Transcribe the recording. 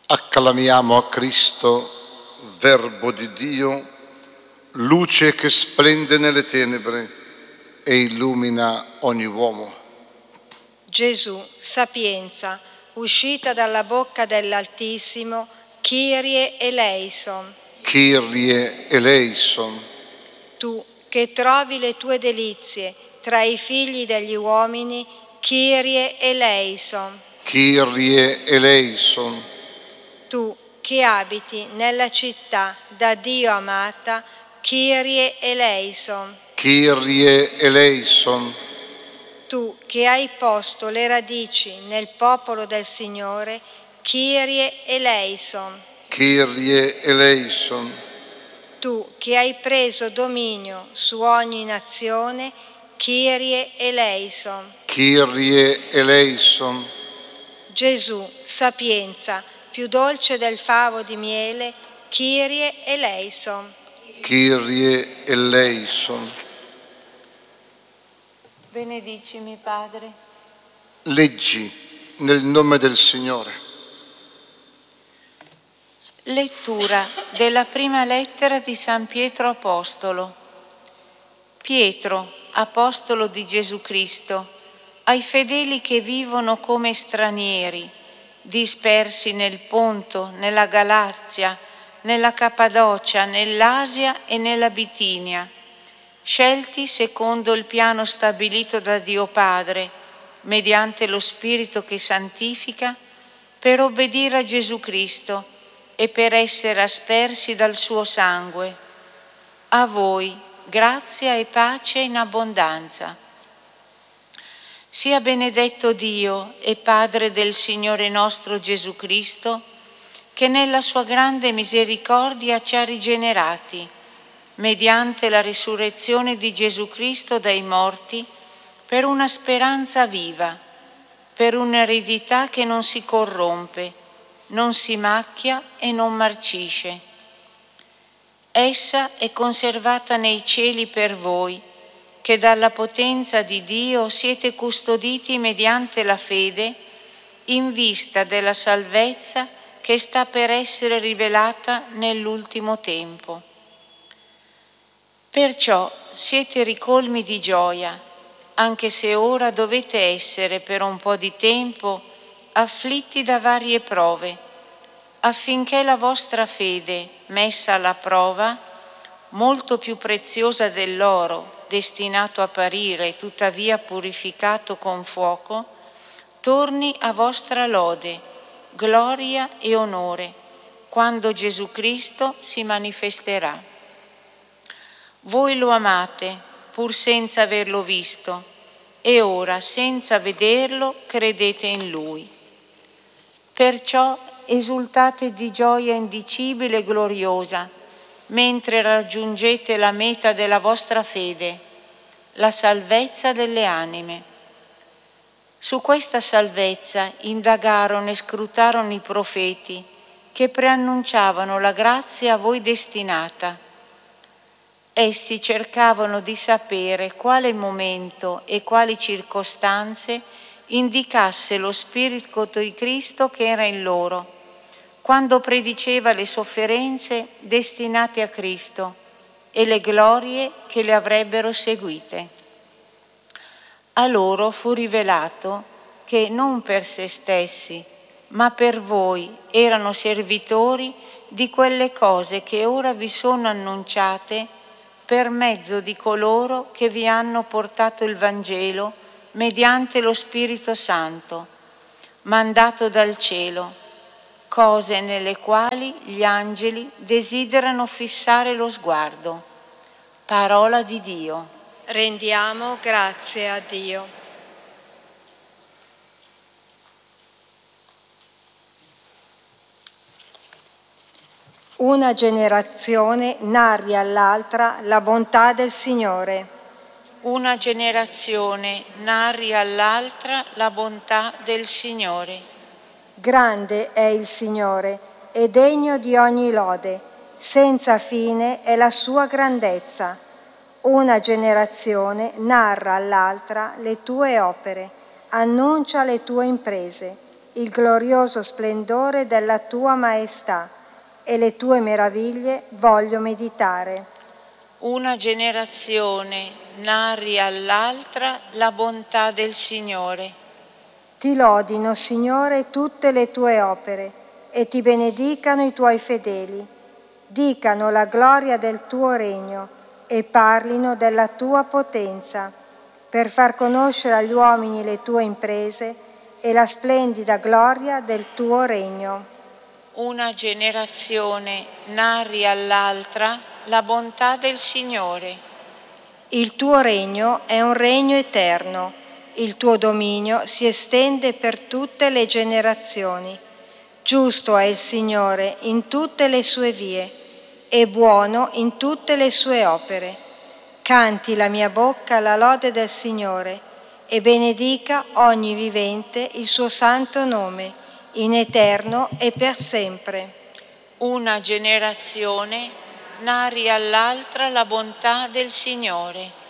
Acclamiamo a Cristo, Verbo di Dio, luce che splende nelle tenebre e illumina ogni uomo. Gesù, sapienza, uscita dalla bocca dell'Altissimo, Kyrie eleison. Kyrie eleison. Tu che trovi le tue delizie tra i figli degli uomini, Kyrie eleison. Kyrie eleison. Tu che abiti nella città da Dio amata, Kyrie eleison. Kyrie eleison. Tu che hai posto le radici nel popolo del Signore, Kyrie eleison. Kyrie eleison. Tu che hai preso dominio su ogni nazione, Kyrie eleison. Kyrie eleison. Gesù, sapienza, più dolce del favo di miele, Kyrie eleison. Kyrie eleison. Benedicimi, Padre. Leggi nel nome del Signore. Lettura della prima lettera di San Pietro Apostolo. Pietro, apostolo di Gesù Cristo, ai fedeli che vivono come stranieri, dispersi nel Ponto, nella Galazia, nella Cappadocia, nell'Asia e nella Bitinia, scelti secondo il piano stabilito da Dio Padre, mediante lo Spirito che santifica, per obbedire a Gesù Cristo e per essere aspersi dal suo sangue. A voi grazia e pace in abbondanza. Sia benedetto Dio e Padre del Signore nostro Gesù Cristo, che nella sua grande misericordia ci ha rigenerati, mediante la risurrezione di Gesù Cristo dai morti, per una speranza viva, per un'eredità che non si corrompe, non si macchia e non marcisce. Essa è conservata nei cieli per voi, che dalla potenza di Dio siete custoditi mediante la fede, in vista della salvezza che sta per essere rivelata nell'ultimo tempo. Perciò siete ricolmi di gioia, anche se ora dovete essere per un po' di tempo afflitti da varie prove, affinché la vostra fede, messa alla prova, molto più preziosa dell'oro, destinato a perire e tuttavia purificato con fuoco, torni a vostra lode, gloria e onore, quando Gesù Cristo si manifesterà. Voi lo amate, pur senza averlo visto, e ora, senza vederlo, credete in Lui. Perciò esultate di gioia indicibile e gloriosa, mentre raggiungete la meta della vostra fede, la salvezza delle anime. Su questa salvezza indagarono e scrutarono i profeti che preannunciavano la grazia a voi destinata. Essi cercavano di sapere quale momento e quali circostanze indicasse lo Spirito di Cristo che era in loro, quando prediceva le sofferenze destinate a Cristo e le glorie che le avrebbero seguite. A loro fu rivelato che non per se stessi, ma per voi erano servitori di quelle cose che ora vi sono annunciate per mezzo di coloro che vi hanno portato il Vangelo mediante lo Spirito Santo, mandato dal cielo, cose nelle quali gli angeli desiderano fissare lo sguardo. Parola di Dio. Rendiamo grazie a Dio. Una generazione narri all'altra la bontà del Signore. Una generazione narri all'altra la bontà del Signore. Grande è il Signore e degno di ogni lode, senza fine è la sua grandezza. Una generazione narra all'altra le tue opere, annuncia le tue imprese. il glorioso splendore della tua maestà, e le tue meraviglie voglio meditare. Una generazione narri all'altra la bontà del Signore. Ti lodino, Signore, tutte le tue opere, e ti benedicano i tuoi fedeli. Dicano la gloria del tuo regno e parlino della tua potenza, per far conoscere agli uomini le tue imprese e la splendida gloria del tuo regno. Una generazione narri all'altra la bontà del Signore. Il tuo regno è un regno eterno, il tuo dominio si estende per tutte le generazioni. Giusto è il Signore in tutte le sue vie e buono in tutte le sue opere. Canti la mia bocca la lode del Signore e benedica ogni vivente il suo santo nome, in eterno e per sempre. Una generazione narri all'altra la bontà del Signore.